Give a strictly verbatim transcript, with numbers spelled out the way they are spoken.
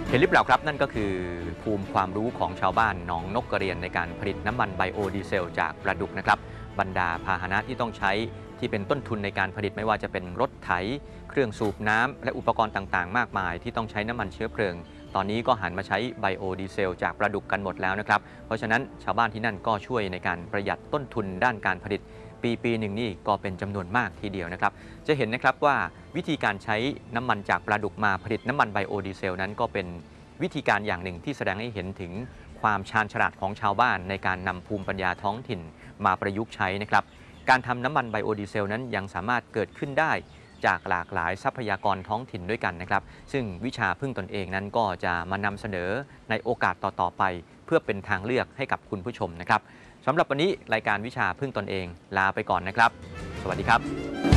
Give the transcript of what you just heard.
เห็นหรือเปล่าครับนั่นก็คือภูมิความรู้ของชาวบ้านหนองนกกระเรียนในการผลิตน้ำมันไบโอดีเซลจากปลาดุกนะครับบรรดาพาหนะที่ต้องใช้ที่เป็นต้นทุนในการผลิตไม่ว่าจะเป็นรถไถเครื่องสูบน้ำและอุปกรณ์ต่างๆมากมายที่ต้องใช้น้ำมันเชื้อเพลิงตอนนี้ก็หันมาใช้ไบโอดีเซลจากปลาดุกกันหมดแล้วนะครับเพราะฉะนั้นชาวบ้านที่นั่นก็ช่วยในการประหยัดต้นทุนด้านการผลิตปีปีหนึ่งนี่ก็เป็นจำนวนมากทีเดียวนะครับจะเห็นนะครับว่าวิธีการใช้น้ำมันจากปลาดุกมาผลิตน้ำมันไบโอดีเซลนั้นก็เป็นวิธีการอย่างหนึ่งที่แสดงให้เห็นถึงความชาญฉลาดของชาวบ้านในการนำภูมิปัญญาท้องถิ่นมาประยุกต์ใช้นะครับการทำน้ำมันไบโอดีเซลนั้นยังสามารถเกิดขึ้นได้จากหลากหลายทรัพยากรท้องถิ่นด้วยกันนะครับซึ่งวิชาพึ่งตนเองนั้นก็จะมานำเสนอในโอกาสต่อๆไปเพื่อเป็นทางเลือกให้กับคุณผู้ชมนะครับสำหรับวันนี้รายการวิชาพึ่งตนเองลาไปก่อนนะครับสวัสดีครับ